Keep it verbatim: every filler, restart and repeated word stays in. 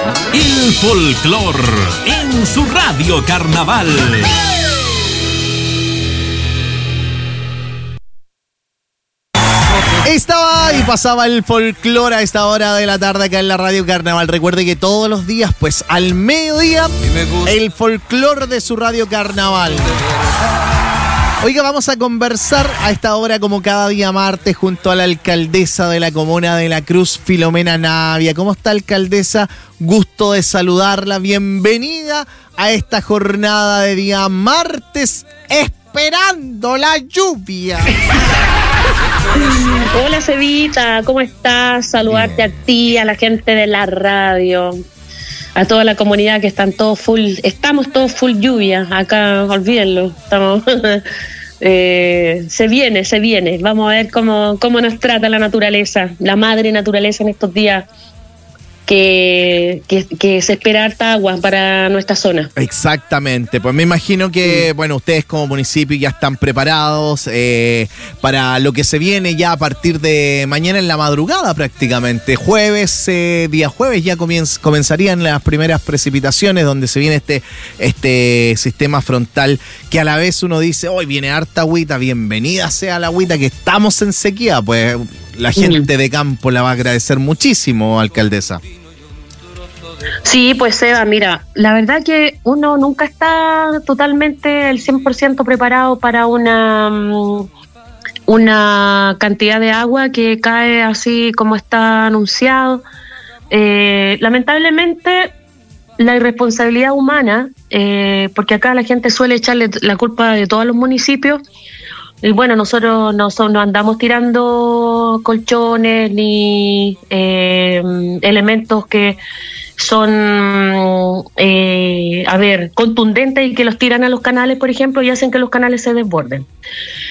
El folclor en su radio Carnaval. Estaba y pasaba el folclore a esta hora de la tarde acá en la Radio Carnaval. Recuerde que todos los días, pues al mediodía, el folclore de su Radio Carnaval. Oiga, vamos a conversar a esta hora como cada día martes junto a la alcaldesa de la comuna de La Cruz, Filomena Navia. ¿Cómo está, alcaldesa? Gusto de saludarla. Bienvenida a esta jornada de día martes, esperando la lluvia. Hola, Cevita, ¿cómo estás? Saludarte Bien. A ti, a la gente de la radio, a toda la comunidad que están todos full, estamos todos full lluvia, acá, olvídenlo, estamos, eh, se viene, se viene, vamos a ver cómo, cómo nos trata la naturaleza, la madre naturaleza en estos días. Que, que, que se espera harta agua para nuestra zona. Exactamente, pues me imagino que, sí. bueno, ustedes como municipio ya están preparados eh, para lo que se viene ya a partir de mañana en la madrugada prácticamente. Jueves, eh, día jueves ya comienz, comenzarían las primeras precipitaciones donde se viene este, este sistema frontal que a la vez uno dice, hoy viene harta agüita, bienvenida sea la agüita que estamos en sequía, pues la gente de campo la va a agradecer muchísimo, alcaldesa. Sí, pues Seba, mira, la verdad que uno nunca está totalmente el cien por ciento preparado para una, una cantidad de agua que cae así como está anunciado. Eh, lamentablemente, la irresponsabilidad humana, eh, porque acá la gente suele echarle la culpa de todos los municipios, y bueno, nosotros no, son, no andamos tirando colchones ni eh, elementos que son, eh, a ver, contundentes y que los tiran a los canales, por ejemplo, y hacen que los canales se desborden.